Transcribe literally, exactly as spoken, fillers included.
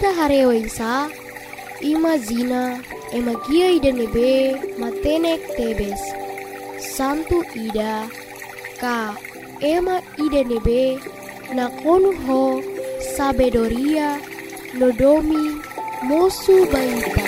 ita harewaisa ima zina ema gia ida nebe matenek tebes santu ida ka ema ida nebe nakonu ho sabedoria nodomi mosu baita.